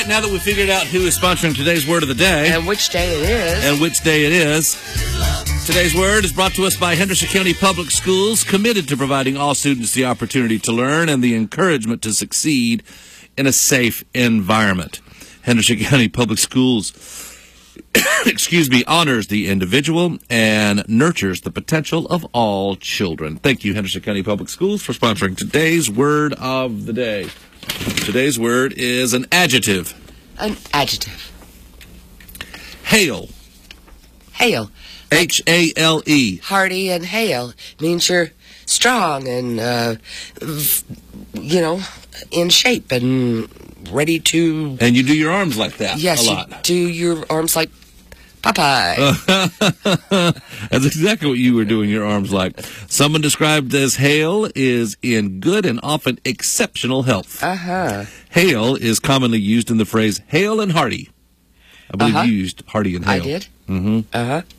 right, now that we figured out who is sponsoring today's word of the day And which day it is. and which day it is, today's word is brought to us by Henderson County Public Schools, committed to providing all students the opportunity to learn and the encouragement to succeed in a safe environment. Henderson County Public Schools honors the individual and nurtures the potential of all children. Thank you, Henderson County Public Schools, for sponsoring today's word of the day. Today's word is an adjective. An adjective. Hale. Hale. H-A-L-E. Hearty and hale means you're strong and, in shape and ready to... And you do your arms like that yes, a lot. you do your arms like Popeye. That's exactly what you were doing your arms like. Someone described as hale is in good and often exceptional health. Uh-huh. Hale is commonly used in the phrase hale and hearty. I believe you used hearty and hale. I did. Mm-hmm. Uh-huh.